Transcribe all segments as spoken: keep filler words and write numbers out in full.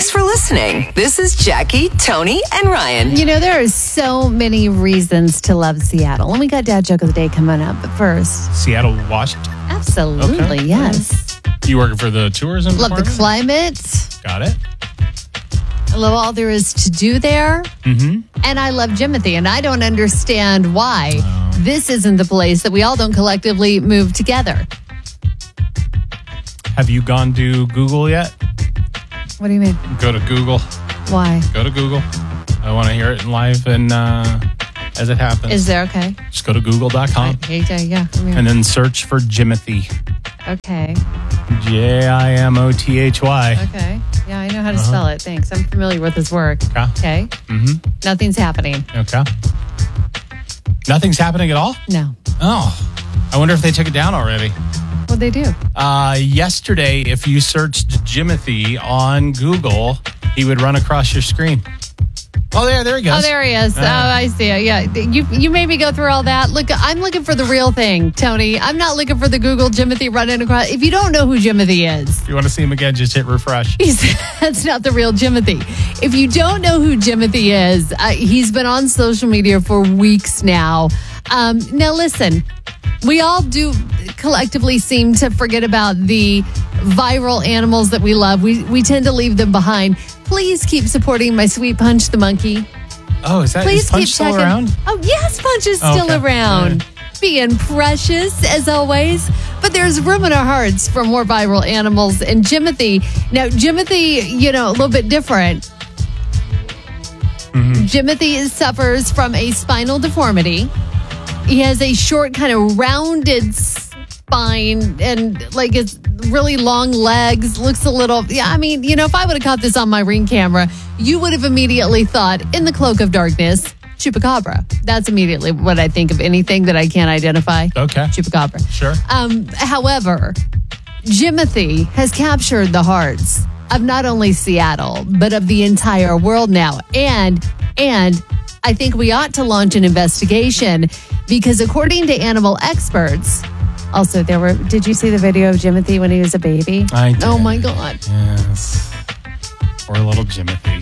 Thanks for listening. This is Jackie, Tony, and Ryan. You know, there are so many reasons to love Seattle. And we got Dad Joke of the Day coming up. But first, Seattle, Washington? Absolutely, okay. yes. You working for the tourism Love department? the climate. Got it. I love all there is to do there. Mm-hmm. And I love Jimothy. And I don't understand why Oh. this isn't the place that we all don't collectively move together. Have you gone to Google yet? What do you mean? Go to Google. Why? Go to Google. I want to hear it in live and uh, as it happens. Is there okay? Just go to google dot com Okay, yeah. I'm here. and then search for Jimothy. Okay. J I M O T H Y. Okay. Yeah, I know how to Uh-huh. spell it. Thanks. I'm familiar with his work. Okay. Okay. Mm-hmm. Nothing's happening. Okay. Nothing's happening at all? No. Oh. I wonder if they took it down already. What'd they do? Uh, yesterday, if you searched Jimothy on Google, he would run across your screen. Oh, there, there he goes. Oh, there he is. Uh, oh, I see. Yeah, you you made me go through all that. Look, I'm looking for the real thing, Tony. I'm not looking for the Google Jimothy running across. If you don't know who Jimothy is, If you want to see him again, just hit refresh. he's, that's not the real Jimothy. If you don't know who Jimothy is, uh, he's been on social media for weeks now. Um, now, listen, we all do collectively seem to forget about the viral animals that we love. We we tend to leave them behind. Please keep supporting my sweet Punch the monkey. Oh, is that Please is Punch keep still checking. around? Oh, yes, Punch is Oh, still okay. around. All Being precious, as always. But there's room in our hearts for more viral animals. And Jimothy, now, Jimothy, you know, a little bit different. Mm-hmm. Jimothy suffers from a spinal deformity. He has a short, kind of rounded spine and like his really long legs. Looks a little, yeah, I mean, you know, if I would have caught this on my Ring camera, you would have immediately thought, in the cloak of darkness, Chupacabra. That's immediately what I think of anything that I can't identify. Okay. Chupacabra. Sure. Um, however, Jimothy has captured the hearts of not only Seattle, but of the entire world now. And, and I think we ought to launch an investigation because according to animal experts, also there were, did you see the video of Jimothy when he was a baby? I did. Oh my God. Yes. Poor little Jimothy.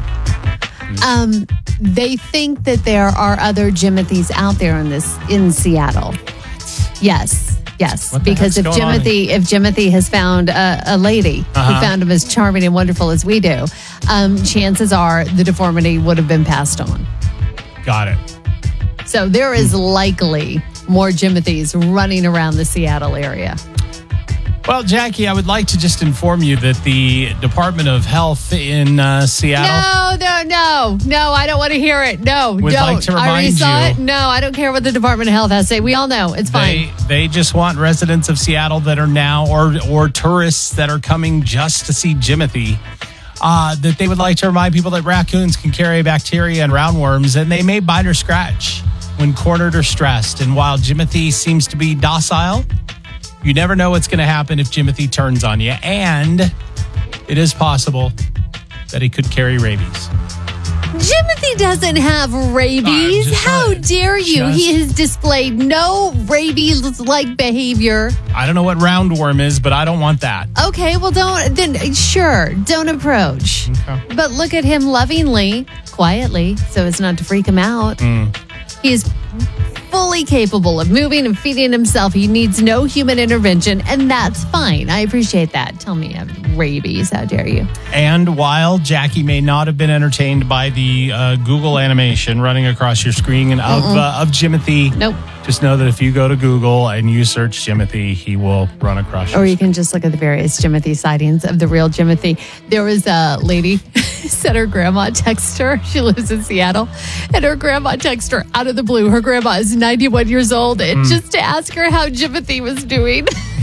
Um, they think that there are other Jimothys out there in this, in Seattle. Yes. Yes, What the because if heck's going on Jimothy, if Jimothy has found a, a lady Uh-huh. who found him as charming and wonderful as we do, um, chances are the deformity would have been passed on. Got it. So there is likely more Jimothys running around the Seattle area. Well, Jackie, I would like to just inform you that the Department of Health in uh, Seattle... No, no, no, no, I don't want to hear it. No, Would don't. like to I already remind saw you- it. No, I don't care what the Department of Health has to say. We all know. It's fine. They, they just want residents of Seattle that are now, or or tourists that are coming just to see Jimothy, uh, that they would like to remind people that raccoons can carry bacteria and roundworms, and they may bite or scratch when cornered or stressed. And while Jimothy seems to be docile, you never know what's going to happen if Jimothy turns on you. And it is possible that he could carry rabies. Jimothy doesn't have rabies. Uh, just- How dare you? just- He has displayed no rabies-like behavior. I don't know what roundworm is, but I don't want that. Okay, well, don't, then sure, don't approach. Okay. But look at him lovingly, quietly, so as not to freak him out. Mm. He's fully capable of moving and feeding himself. He needs no human intervention, and that's fine. I appreciate that. Tell me I have rabies. How dare you? And while Jackie may not have been entertained by the uh, Google animation running across your screen of uh, of Jimothy, Nope. just know that if you go to Google and you search Jimothy, he will run across your Or you can just look at the various Jimothy sightings of the real Jimothy. There was a lady said her grandma texted her. She lives in Seattle. And her grandma texted her out of the blue. Her grandma is ninety-one years old. And Mm. just to ask her how Jimothy was doing.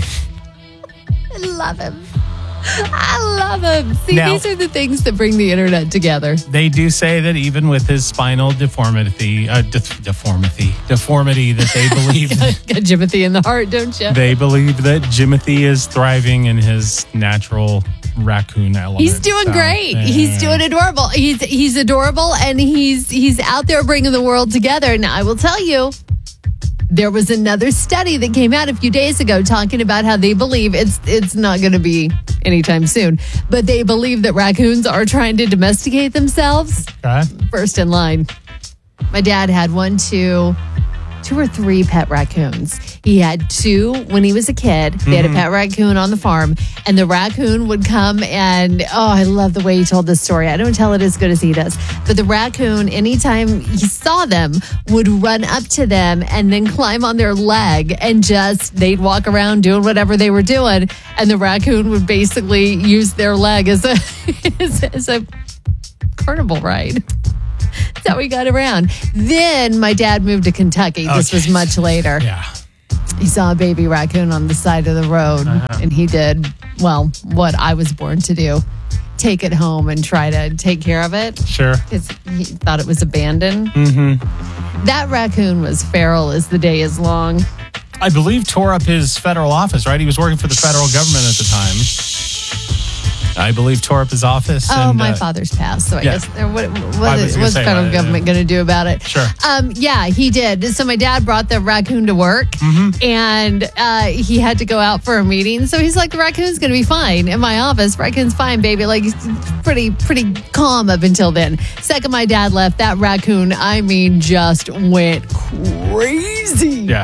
I love him. I love him. See, Now- these are the things that bring the internet together. They do say that even with his spinal deformity, uh, de- deformity, deformity, that they believe Got Jimothy in the heart, don't you? they believe that Jimothy is thriving in his natural raccoon element. He's doing So, great. yeah. He's doing adorable. He's he's adorable, and he's he's out there bringing the world together. Now, I will tell you, There was another study that came out a few days ago talking about how they believe it's it's not going to be anytime soon, but they believe that raccoons are trying to domesticate themselves. Okay. First in line. My dad had one, two, two or three pet raccoons. He had two when he was a kid. They had a pet raccoon on the farm, and the raccoon would come and, oh, I love the way he told this story. I don't tell it as good as he does. But the raccoon, anytime he saw them, would run up to them and then climb on their leg and just, they'd walk around doing whatever they were doing, and the raccoon would basically use their leg as a, as, as a carnival ride. That's how we got around. Then my dad moved to Kentucky. This Okay. was much later. Yeah. He saw a baby raccoon on the side of the road, Uh-huh. and he did, well, what I was born to do. Take it home and try to take care of it Sure. because he thought it was abandoned. Mm-hmm. That raccoon was feral as the day is long. I believe tore up his federal office, right? He was working for the federal government at the time. I believe tore up his office. Oh, and, my uh, father's passed, so I yeah. guess uh, what, I what was is, gonna what's the say, federal uh, government going to do about it? Sure. Um, yeah, he did. So my dad brought the raccoon to work, Mm-hmm. and uh, he had to go out for a meeting. So he's like, the raccoon's going to be fine in my office. Raccoon's fine, baby. Like, he's pretty, pretty calm up until then. Second my dad left, that raccoon, I mean, just went crazy. Yeah.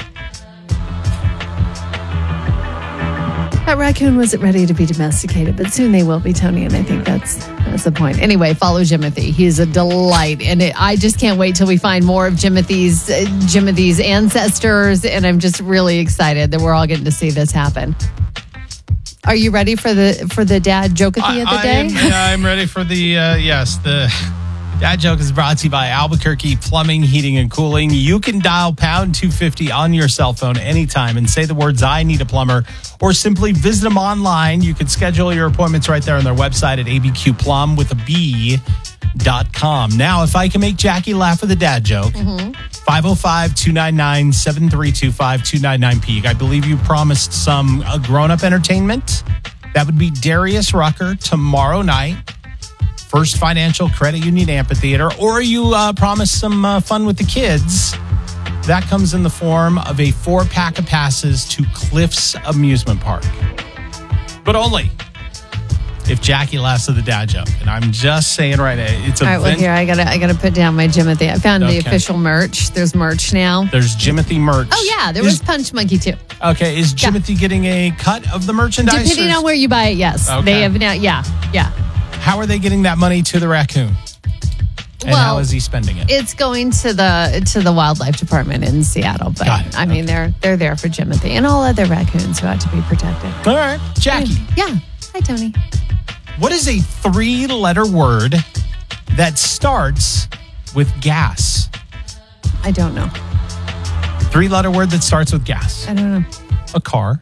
That raccoon wasn't ready to be domesticated, but soon they will be, Tony, and I think that's that's the point. Anyway, follow Jimothy. He's a delight, and it, I just can't wait till we find more of Jimothy's uh, Jimothy's ancestors, and I'm just really excited that we're all getting to see this happen. Are you ready for the for the dad jokathy of the I, day? I am, yeah, I'm ready for the, uh, yes, the dad joke is brought to you by Albuquerque Plumbing, Heating, and Cooling. You can dial pound two fifty on your cell phone anytime and say the words, I need a plumber, or simply visit them online. You can schedule your appointments right there on their website at A B Q Plum with a B dot com. Now, if I can make Jackie laugh with a dad joke, five oh five, two nine nine, seven three two five, two nine nine P. I believe you promised some uh, grown-up entertainment. That would be Darius Rucker tomorrow night. First Financial Credit Union Amphitheater, or you uh, promised some uh, fun with the kids. That comes in the form of a four-pack of passes to Cliffs Amusement Park. But only if Jackie laughs at the dad joke. And I'm just saying right now, it's a All right, well, vin- here, I gotta, I gotta put down my Jimothy. I found Okay. the official merch. There's merch now. There's Jimothy merch. Oh, yeah, there Is- was Punch Monkey, too. Okay, is Yeah. Jimothy getting a cut of the merchandise? Depending or- on where you buy it, yes. Okay. They have now, yeah, yeah. How are they getting that money to the raccoon? And Well, how is he spending it? It's going to the to the wildlife department in Seattle, but Got it. I mean they're they're there for Jimothy and all other raccoons who ought to be protected. All right, Jackie. Yeah. Hi, Tony. What is a three-letter word that starts with gas? I don't know. Three-letter word that starts with gas. I don't know. A car.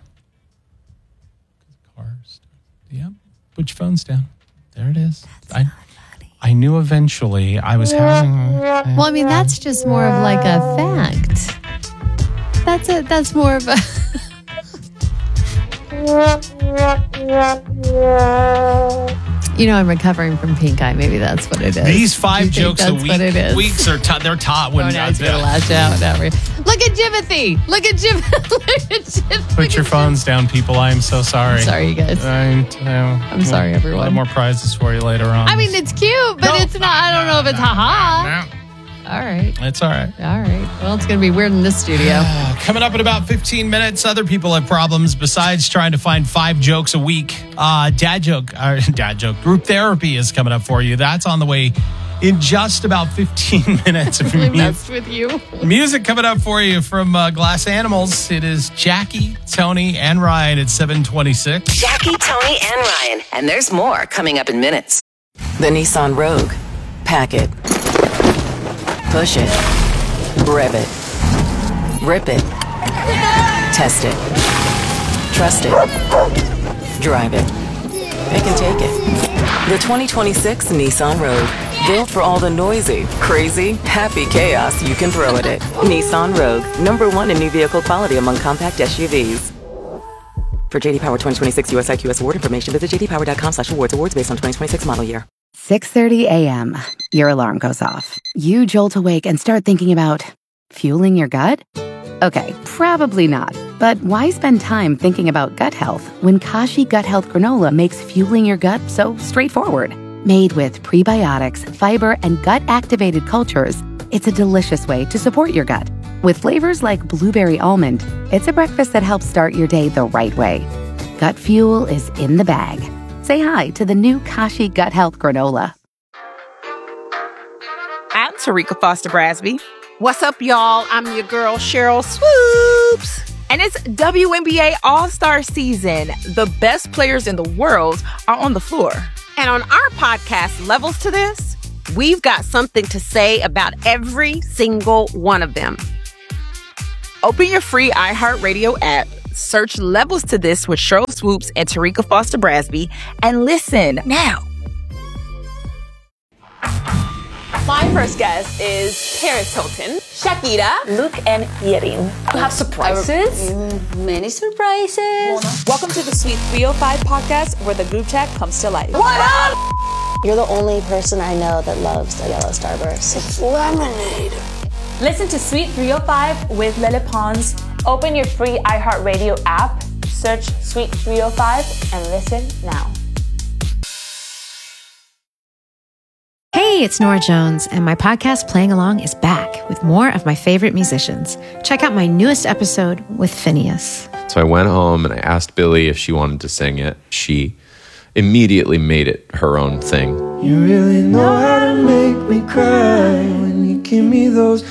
Cars. Yep. Put your phones down. There it is. I, I knew eventually I was having. Well, I mean that's just more of like a fact. That's it. That's more of a. You know, I'm recovering from pink eye. Maybe that's what it is. These Do five you think jokes a that's week. what it is? Weeks are ta- they're taught when Oh, now uh, he's gonna lash out. Now we're- Look at Jimothy. Look at Jim. Look at Jimothy. Put your phones down, people. I am so sorry. Sorry, you guys. I'm, uh, I'm sorry, everyone. We'll have more prizes for you later on. I mean, it's cute, but No, it's not. I don't know if it's haha. No, All right. it's all right. All right. Well, it's going to be weird in this studio. Uh, coming up in about fifteen minutes, other people have problems besides trying to find five jokes a week. Uh, dad joke, uh, dad joke, group therapy is coming up for you. That's on the way in just about fifteen minutes. Really messed with you. Music coming up for you from uh, Glass Animals. It is Jackie, Tony, and Ryan at seven twenty-six. Jackie, Tony, and Ryan. And there's more coming up in minutes. The Nissan Rogue. Pack it. Push it. Rev it. Rip it. Test it. Trust it. Drive it. Pick and take it. The twenty twenty-six Nissan Rogue. Built for all the noisy, crazy, happy chaos you can throw at it. Nissan Rogue. Number one in new vehicle quality among compact S U Vs. For J D Power twenty twenty-six U S I Q S award information, visit j d power dot com slash awards. Awards based on twenty twenty-six model year. six thirty a.m. Your alarm goes off. You jolt awake and start thinking about fueling your gut? Okay, probably not. But why spend time thinking about gut health when Kashi Gut Health Granola makes fueling your gut so straightforward? Made with prebiotics, fiber, and gut-activated cultures, it's a delicious way to support your gut. With flavors like blueberry almond, it's a breakfast that helps start your day the right way. Gut fuel is in the bag. Say hi to the new Kashi Gut Health Granola. I'm Tarika Foster Brasby. What's up, y'all? I'm your girl, Cheryl Swoops. And it's W N B A All-Star season. The best players in the world are on the floor. And on our podcast, Levels to This, we've got something to say about every single one of them. Open your free iHeartRadio app, search Levels to This with Cheryl Swoops and Tarika Foster Brasby, and listen now. My first guest is Paris Hilton, Shakira, Luke, and Yerin. You have surprises? Many surprises. Welcome to the Sweet three oh five podcast, where the group chat comes to life. What up? You're the only person I know that loves a yellow starburst. It's lemonade. Listen to Sweet three oh five with Lele Pons. Open your free iHeartRadio app, search Sweet three oh five, and listen now. Hey, it's Nora Jones, and my podcast Playing Along is back with more of my favorite musicians. Check out my newest episode with Phineas. So I went home and I asked Billie if she wanted to sing it. She immediately made it her own thing. You really know how to make me cry when you give me those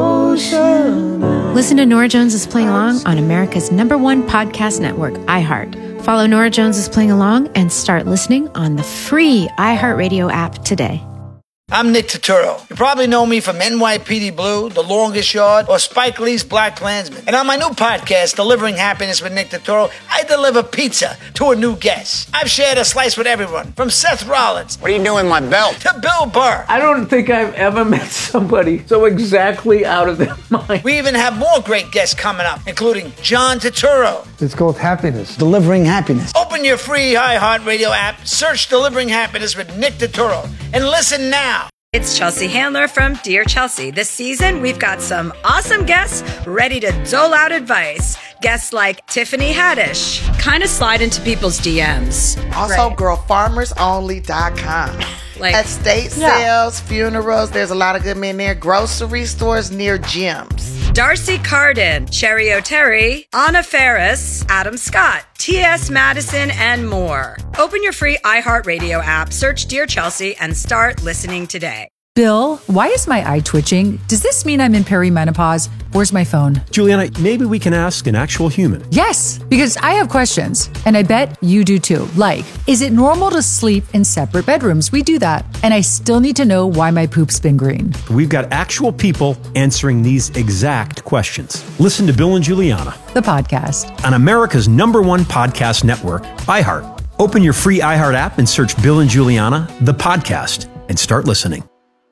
ocean eyes. Listen to Nora Jones is Playing Along on America's number one podcast network, iHeart. Follow Nora Jones is Playing Along and start listening on the free iHeartRadio app today. I'm Nick Turturro. You probably know me from N Y P D Blue, The Longest Yard, or Spike Lee's Black Klansman. And on my new podcast, Delivering Happiness with Nick Turturro, I deliver pizza to a new guest. I've shared a slice with everyone, from Seth Rollins. What are you doing with my belt? To Bill Burr. I don't think I've ever met somebody so exactly out of their mind. We even have more great guests coming up, including John Turturro. It's called Happiness. Delivering Happiness. Open your free iHeartRadio app, search Delivering Happiness with Nick Turturro, and listen now. It's Chelsea Handler from Dear Chelsea. This season, we've got some awesome guests ready to dole out advice. Guests like Tiffany Haddish, kind of slide into people's D Ms. Also, right. girl farmers only dot com. Like, estate yeah. sales, funerals, there's a lot of good men there. Grocery stores near gyms. Darcy Carden, Cherry O'Terry, Anna Ferris, Adam Scott, T S Madison, and more. Open your free iHeartRadio app, search Dear Chelsea, and start listening today. Bill, why is my eye twitching? Does this mean I'm in perimenopause? Where's my phone? Juliana, maybe we can ask an actual human. Yes, because I have questions, and I bet you do too. Like, is it normal to sleep in separate bedrooms? We do that. And I still need to know why my poop's been green. We've got actual people answering these exact questions. Listen to Bill and Juliana, the podcast, on America's number one podcast network, iHeart. Open your free iHeart app and search Bill and Juliana, the podcast, and start listening.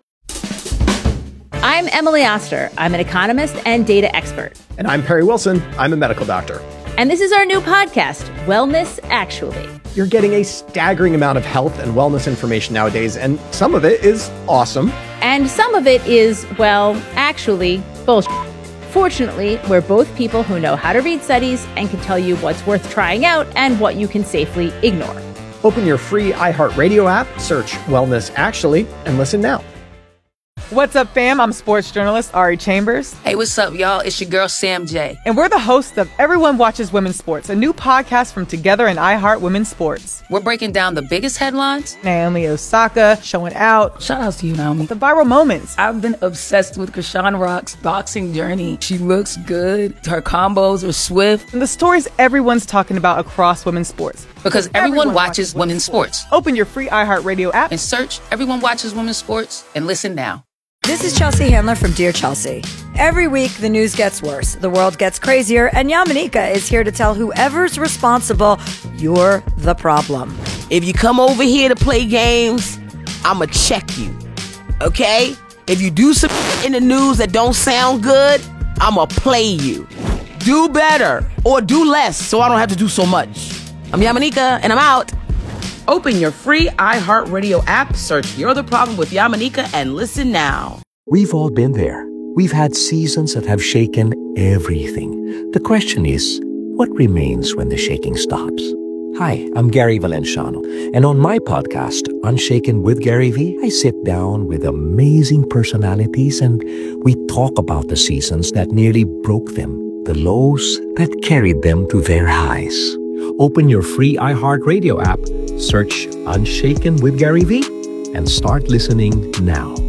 I'm Emily Oster. I'm an economist and data expert. And I'm Perry Wilson. I'm a medical doctor. And this is our new podcast, Wellness Actually. You're getting a staggering amount of health and wellness information nowadays, and some of it is awesome. And some of it is, well, actually, bullshit. Fortunately, we're both people who know how to read studies and can tell you what's worth trying out and what you can safely ignore. Open your free iHeartRadio app, search Wellness Actually, and listen now. What's up, fam? I'm sports journalist Ari Chambers. Hey, what's up, y'all? It's your girl, Sam J. And we're the hosts of Everyone Watches Women's Sports, a new podcast from Together and iHeart Women's Sports. We're breaking down the biggest headlines. Naomi Osaka showing out. Shout out to you, Naomi. The viral moments. I've been obsessed with Krishan Rock's boxing journey. She looks good. Her combos are swift. And the stories everyone's talking about across women's sports. Because everyone, everyone watches, watches women's sports. sports. Open your free iHeartRadio app and search Everyone Watches Women's Sports and listen now. This is Chelsea Handler from Dear Chelsea. Every week, the news gets worse, the world gets crazier, and Yamanika is here to tell whoever's responsible, you're the problem. If you come over here to play games, I'ma check you, okay? If you do some in the news that don't sound good, I'ma play you. Do better, or do less, so I don't have to do so much. I'm Yamanika, and I'm out. Open your free iHeartRadio app, search You're the Problem with Yamanika, and listen now. We've all been there. We've had seasons that have shaken everything. The question is, what remains when the shaking stops? Hi, I'm Gary Valenciano, and on my podcast, Unshaken with Gary V, I sit down with amazing personalities and we talk about the seasons that nearly broke them, the lows that carried them to their highs. Open your free iHeartRadio app, search Unshaken with Gary V, and start listening now.